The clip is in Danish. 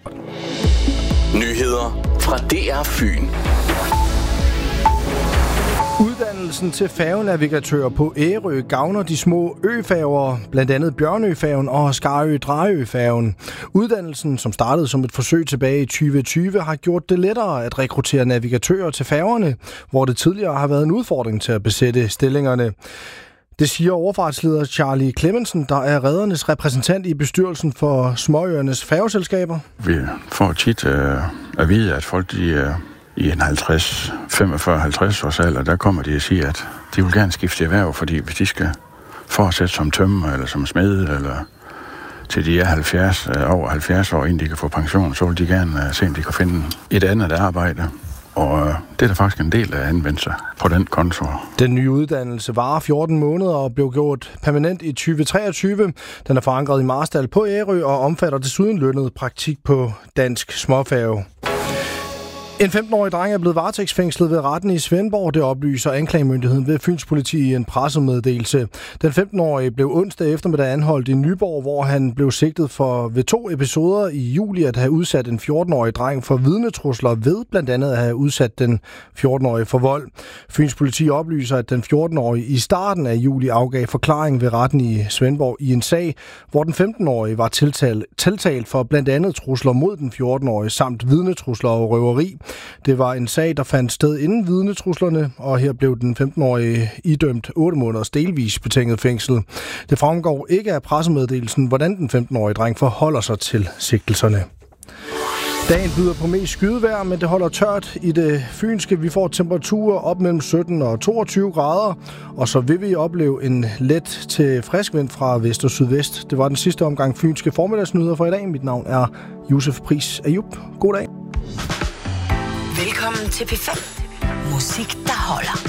Nyheder fra DR Fyn. Uddannelsen til færgenavigatører på Ærø gavner de små øfærger, blandt andet Bjørnøfærgen og Skarø-Drejøfærgen. Uddannelsen, som startede som et forsøg tilbage i 2020, har gjort det lettere at rekruttere navigatører til færgerne, hvor det tidligere har været en udfordring til at besætte stillingerne. Det siger overfartsleder Charlie Clemmensen, der er redernes repræsentant i bestyrelsen for Småøernes færgeselskaber. Vi får tit at vide, at folk i en 45-50 års alder, der kommer de og siger, at de vil gerne skifte erhverv, fordi hvis de skal fortsætte som tømrer eller som smed, eller til de er over 70 år, inden de kan få pension, så vil de gerne se, om de kan finde et andet arbejde. Og det er der faktisk en del af anvendelser på den konto. Den nye uddannelse varer 14 måneder og blev gjort permanent i 2023. Den er forankret i Marstal på Ærø og omfatter desuden lønnet praktik på Dansk Småfærge. En 15-årig dreng er blevet varetægtsfængslet ved retten i Svendborg, det oplyser anklagemyndigheden ved Fyns Politi i en pressemeddelelse. Den 15-årige blev onsdag eftermiddag anholdt i Nyborg, hvor han blev sigtet for ved 2 episoder i juli at have udsat en 14-årig dreng for vidnetrusler ved blandt andet at have udsat den 14-årige for vold. Fyns Politi oplyser, at den 14-årige i starten af juli afgav forklaring ved retten i Svendborg i en sag, hvor den 15-årige var tiltalt for blandt andet trusler mod den 14-årige samt vidnetrusler og røveri. Det var en sag, der fandt sted inden vidnetruslerne, og her blev den 15-årige idømt 8 måneders delvis betinget fængsel. Det fremgår ikke af pressemeddelelsen, hvordan den 15-årige dreng forholder sig til sigtelserne. Dagen byder på mest skydevejr, men det holder tørt i det fynske. Vi får temperaturer op mellem 17 og 22 grader, og så vil vi opleve en let til frisk vind fra vest og sydvest. Det var den sidste omgang fynske formiddagsnyheder for i dag. Mit navn er Josef Pris Ayub. God dag. Velkommen til P5. Musik, der holder.